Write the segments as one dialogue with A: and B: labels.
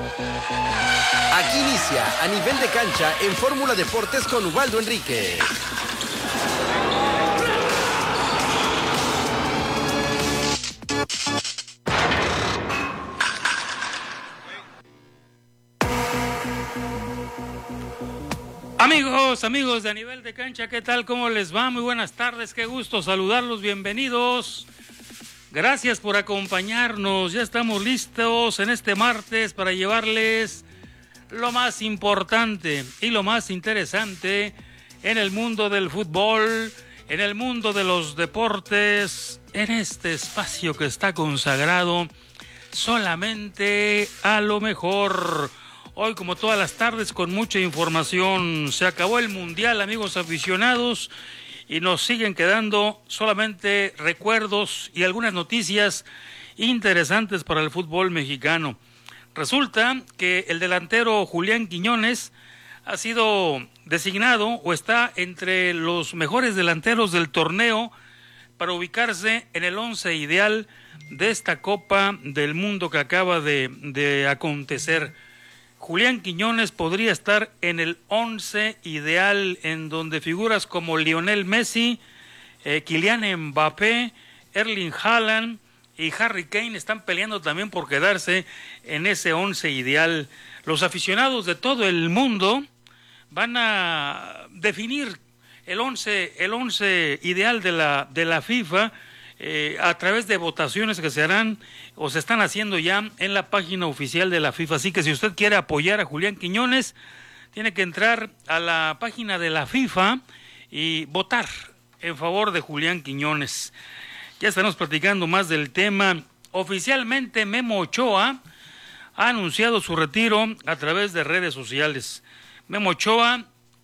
A: Aquí inicia A Nivel de Cancha en Fórmula Deportes con Ubaldo Enríquez.
B: Amigos de A Nivel de Cancha, ¿qué tal? ¿Cómo les va? Muy buenas tardes, qué gusto saludarlos, bienvenidos. Gracias por acompañarnos, ya estamos listos en este martes para llevarles lo más importante y lo más interesante en el mundo del fútbol, en el mundo de los deportes, en este espacio que está consagrado solamente a lo mejor. Hoy, como todas las tardes, con mucha información. Se acabó el Mundial, amigos aficionados, y nos siguen quedando solamente recuerdos y algunas noticias interesantes para el fútbol mexicano. Resulta que el delantero Julián Quiñones ha sido designado o está entre los mejores delanteros del torneo para ubicarse en el 11 ideal de esta Copa del Mundo que acaba de acontecer. Julián Quiñones podría estar en el 11 ideal, en donde figuras como Lionel Messi, Kylian Mbappé, Erling Haaland y Harry Kane están peleando también por quedarse en ese 11 ideal. Los aficionados de todo el mundo van a definir el 11 ideal de la FIFA a través de votaciones que se harán o se están haciendo ya en la página oficial de la FIFA. Así que si usted quiere apoyar a Julián Quiñones, tiene que entrar a la página de la FIFA y votar en favor de Julián Quiñones. Ya estamos platicando más del tema. Oficialmente Memo Ochoa ha anunciado su retiro a través de redes sociales. Memo Ochoa,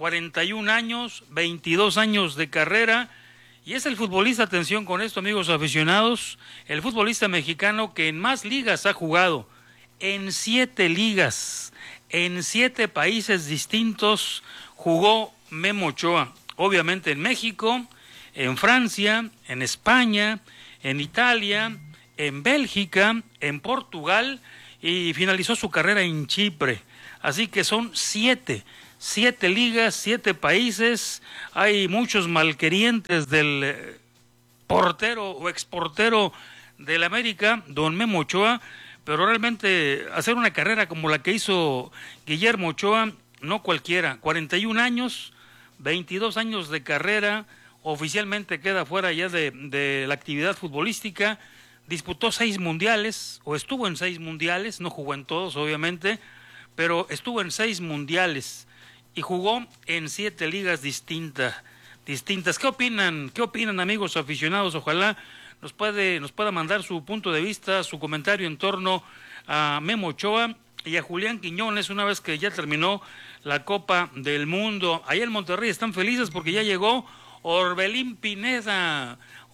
B: 41 años, 22 años de carrera, y es el futbolista, atención con esto, amigos aficionados, el futbolista mexicano que en más ligas ha jugado, en 7 ligas, en 7 países distintos jugó Memo Ochoa. Obviamente en México, en Francia, en España, en Italia, en Bélgica, en Portugal, y finalizó su carrera en Chipre. Así que son 7 ligas, 7 países. Hay muchos malquerientes del portero o exportero del América, don Memo Ochoa, pero realmente hacer una carrera como la que hizo Guillermo Ochoa, no cualquiera. 41 años, 22 años de carrera, oficialmente queda fuera ya de la actividad futbolística. Disputó 6 mundiales, o estuvo en 6 mundiales, no jugó en todos obviamente, pero estuvo en 6 mundiales y jugó en 7 ligas distintas. ¿Qué opinan, amigos aficionados? Ojalá nos pueda mandar su punto de vista, su comentario en torno a Memo Ochoa y a Julián Quiñones una vez que ya terminó la Copa del Mundo. Allá en Monterrey están felices porque ya llegó Orbelín Pineda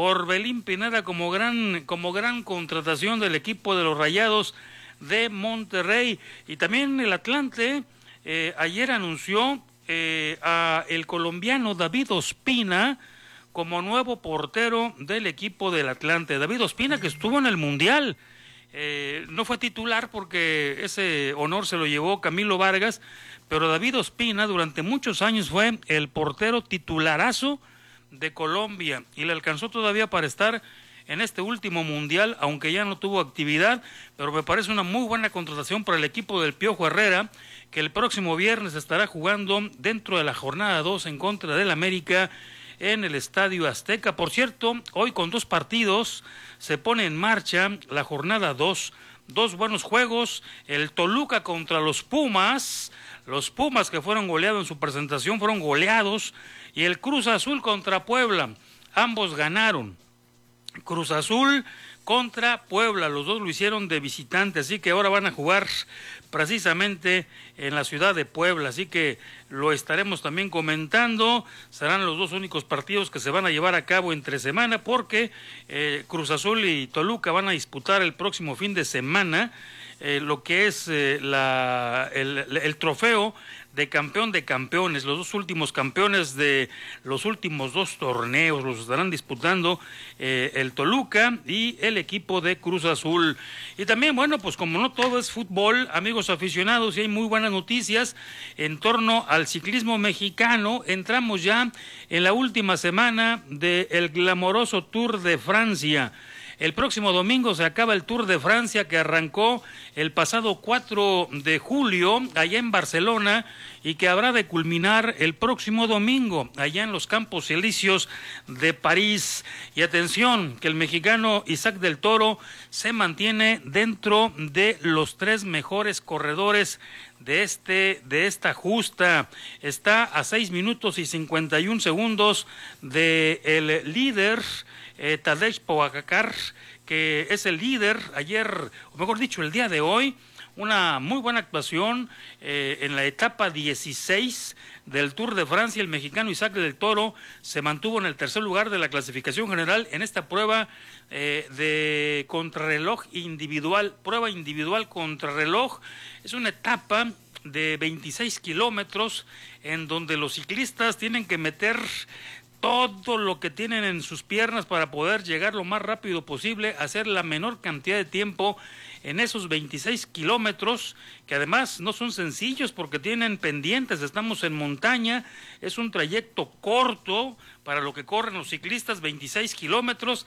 B: como gran contratación del equipo de los Rayados de Monterrey. Y también el Atlante ayer anunció a el colombiano David Ospina como nuevo portero del equipo del Atlante. David Ospina, que estuvo en el Mundial, no fue titular porque ese honor se lo llevó Camilo Vargas, pero David Ospina durante muchos años fue el portero titularazo de Colombia y le alcanzó todavía para estar en este último Mundial, aunque ya no tuvo actividad, pero me parece una muy buena contratación para el equipo del Piojo Herrera, que el próximo viernes estará jugando dentro de la jornada 2 en contra del América en el Estadio Azteca. Por cierto, hoy con 2 partidos se pone en marcha la jornada 2. 2 buenos juegos, el Toluca contra los Pumas que fueron goleados en su presentación, fueron goleados, y el Cruz Azul contra Puebla, ambos ganaron. Cruz Azul contra Puebla, los dos lo hicieron de visitante, así que ahora van a jugar precisamente en la ciudad de Puebla, así que lo estaremos también comentando. Serán los 2 únicos partidos que se van a llevar a cabo entre semana, porque Cruz Azul y Toluca van a disputar el próximo fin de semana lo que es el trofeo de campeón de campeones. Los dos últimos campeones de los últimos dos torneos los estarán disputando el Toluca y el equipo de Cruz Azul. Y también, bueno, pues como no todo es fútbol, amigos aficionados, y hay muy buenas noticias en torno al ciclismo mexicano. Entramos ya en la última semana del glamoroso Tour de Francia. El próximo domingo se acaba el Tour de Francia, que arrancó el pasado 4 de julio allá en Barcelona y que habrá de culminar el próximo domingo allá en los Campos Elíseos de París. Y atención, que el mexicano Isaac del Toro se mantiene dentro de los 3 mejores corredores de esta justa. Está a 6 minutos y 51 segundos del líder Tadej Pogacar, que es el líder. Ayer, o mejor dicho, el día de hoy, una muy buena actuación en la etapa 16 del Tour de Francia. El mexicano Isaac del Toro se mantuvo en el tercer lugar de la clasificación general en esta prueba de contrarreloj individual, prueba individual contrarreloj. Es una etapa de 26 kilómetros en donde los ciclistas tienen que meter todo lo que tienen en sus piernas para poder llegar lo más rápido posible, hacer la menor cantidad de tiempo en esos 26 kilómetros, que además no son sencillos porque tienen pendientes. Estamos en montaña, es un trayecto corto para lo que corren los ciclistas, 26 kilómetros.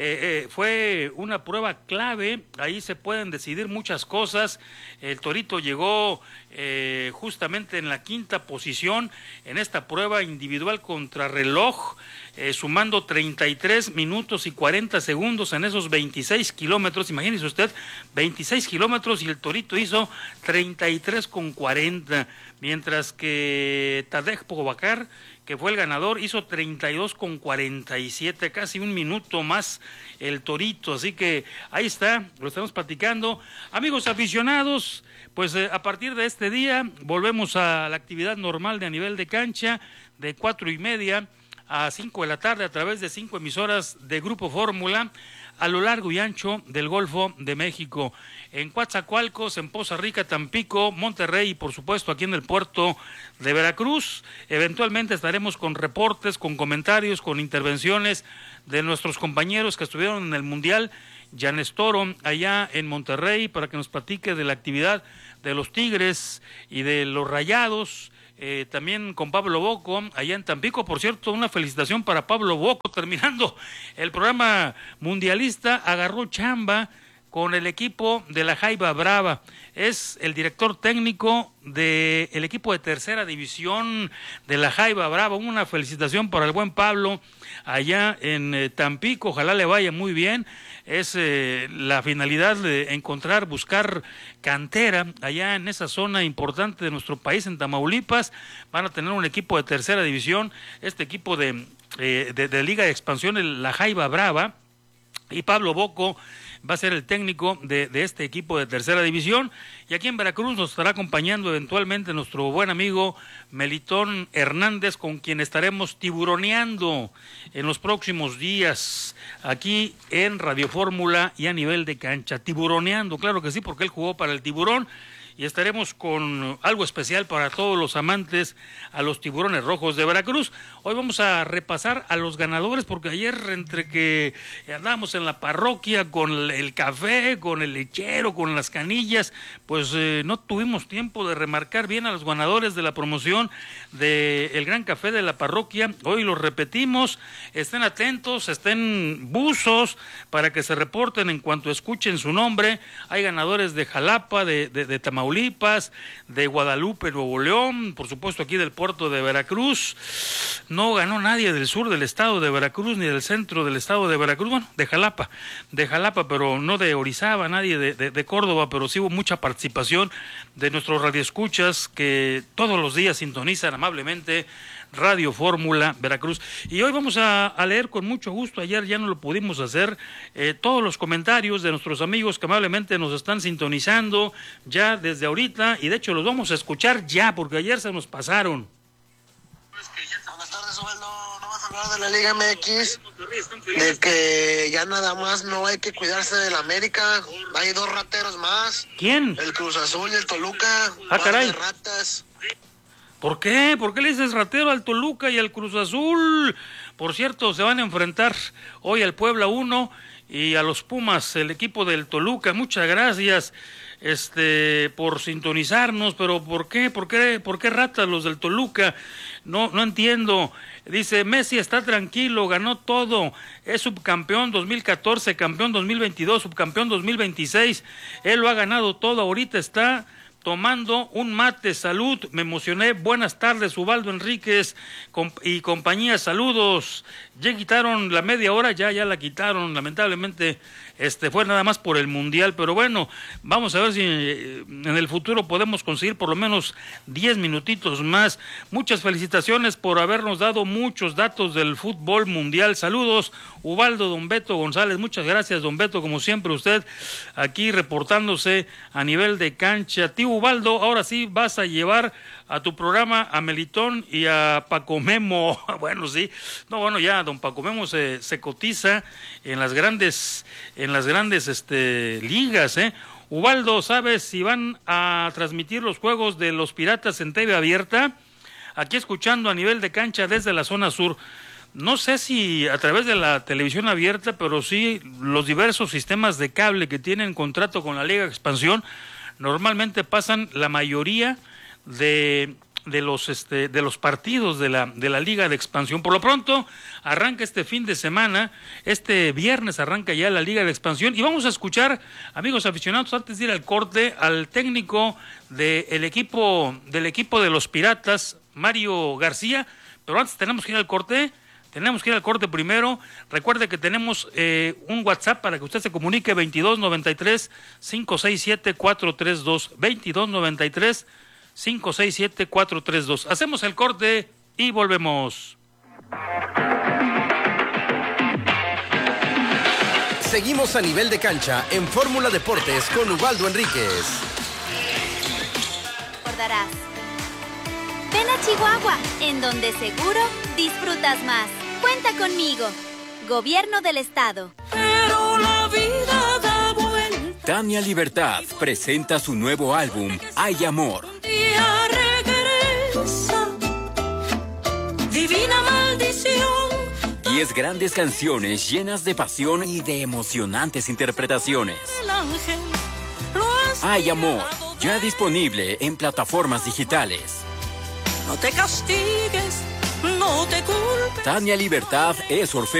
B: Fue una prueba clave, ahí se pueden decidir muchas cosas. El Torito llegó justamente en la 5ª posición en esta prueba individual contrarreloj, sumando 33 minutos y 40 segundos en esos 26 kilómetros. Imagínese usted, 26 kilómetros y el Torito hizo 33 con 40, mientras que Tadej Pogacar, que fue el ganador, hizo 32 con 47, casi un minuto más el Torito. Así que ahí está, lo estamos platicando. Amigos aficionados, pues a partir de este día volvemos a la actividad normal de a nivel de cancha, de 4:30 a 5 de la tarde a través de 5 emisoras de Grupo Fórmula a lo largo y ancho del Golfo de México, en Coatzacoalcos, en Poza Rica, Tampico, Monterrey y por supuesto aquí en el puerto de Veracruz. Eventualmente estaremos con reportes, con comentarios, con intervenciones de nuestros compañeros que estuvieron en el Mundial. Yanes Toro allá en Monterrey para que nos platique de la actividad de los Tigres y de los Rayados. También con Pablo Boco allá en Tampico. Por cierto, una felicitación para Pablo Boco, terminando el programa mundialista, agarró chamba con el equipo de la Jaiba Brava. Es el director técnico del equipo de tercera división de la Jaiba Brava. Una felicitación para el buen Pablo allá en Tampico, ojalá le vaya muy bien. Es la finalidad de encontrar, buscar cantera allá en esa zona importante de nuestro país, en Tamaulipas. Van a tener un equipo de tercera división, este equipo de Liga de Expansión, la Jaiba Brava, y Pablo Boco va a ser el técnico de este equipo de tercera división. Y aquí en Veracruz nos estará acompañando eventualmente nuestro buen amigo Melitón Hernández, con quien estaremos tiburoneando en los próximos días aquí en Radio Fórmula y a nivel de cancha. Tiburoneando, claro que sí, porque él jugó para el Tiburón. Y estaremos con algo especial para todos los amantes a los Tiburones Rojos de Veracruz. Hoy vamos a repasar a los ganadores, porque ayer entre que andábamos en la parroquia con el café, con el lechero, con las canillas, pues no tuvimos tiempo de remarcar bien a los ganadores de la promoción del Gran Café de la parroquia. Hoy los repetimos, estén atentos, estén buzos para que se reporten en cuanto escuchen su nombre. Hay ganadores de Jalapa, de Tamaulipas, de Guadalupe, Nuevo León, por supuesto aquí del puerto de Veracruz. No ganó nadie del sur del estado de Veracruz ni del centro del estado de Veracruz, bueno, de Jalapa, pero no de Orizaba, nadie de Córdoba, pero sí hubo mucha participación de nuestros radioescuchas que todos los días sintonizan amablemente Radio Fórmula Veracruz. Y hoy vamos a leer con mucho gusto, ayer ya no lo pudimos hacer, todos los comentarios de nuestros amigos que amablemente nos están sintonizando ya desde ahorita, y de hecho los vamos a escuchar ya, porque ayer se nos pasaron.
C: Buenas tardes, Osvaldo. No vas a hablar de la Liga MX, de que ya nada más no hay que cuidarse del América. Hay 2 rateros más.
B: ¿Quién?
C: El Cruz Azul y el Toluca.
B: Ah, caray.
C: De ratas.
B: ¿Por qué? ¿Por qué le dices ratero al Toluca y al Cruz Azul? Por cierto, se van a enfrentar hoy al Puebla 1 y a los Pumas, el equipo del Toluca. Muchas gracias por sintonizarnos, pero ¿por qué? ¿Por qué ratas los del Toluca? No entiendo. Dice, Messi está tranquilo, ganó todo, es subcampeón 2014, campeón 2022, subcampeón 2026, él lo ha ganado todo, ahorita está tomando un mate. Salud, me emocioné. Buenas tardes, Ubaldo Enríquez y compañía, saludos. Ya quitaron la media hora, ya la quitaron, lamentablemente fue nada más por el Mundial, pero bueno, vamos a ver si en el futuro podemos conseguir por lo menos 10 minutitos más. Muchas felicitaciones por habernos dado muchos datos del fútbol mundial. Saludos, Ubaldo, don Beto González, muchas gracias, don Beto, como siempre usted aquí reportándose a nivel de cancha. Tío Ubaldo, ahora sí vas a llevar a tu programa a Melitón y a Paco Memo. Bueno, sí, no, bueno, ya don Paco Memo se cotiza en las grandes ligas, Ubaldo, ¿sabes si van a transmitir los juegos de los Piratas en TV abierta? Aquí escuchando a nivel de cancha desde la zona sur. No sé si a través de la televisión abierta, pero sí los diversos sistemas de cable que tienen contrato con la Liga de Expansión normalmente pasan la mayoría de los partidos de la Liga de Expansión. Por lo pronto arranca este fin de semana, este viernes arranca ya la Liga de Expansión y vamos a escuchar, amigos aficionados, antes de ir al corte, al técnico del equipo de los Piratas, Mario García, pero antes tenemos que ir al corte. Tenemos que ir al corte primero. Recuerde que tenemos un WhatsApp para que usted se comunique, 2293-567-432, 2293-567-432. Hacemos el corte y volvemos.
A: Seguimos a nivel de cancha en Fórmula Deportes con Ubaldo Enríquez.
D: Recordarás. Ven a Chihuahua, en donde seguro disfrutas más. Cuenta conmigo. Gobierno del Estado.
E: Pero la vida da vuelta.
F: Tania Libertad presenta su nuevo álbum, Hay Amor.
E: Un día regresa. Divina maldición.
F: 10 grandes canciones llenas de pasión y de emocionantes interpretaciones.
E: El ángel lo has
F: Hay Amor, ya disponible en plataformas digitales.
E: No te castigues, no te culpes.
F: Tania Libertad es orfebre.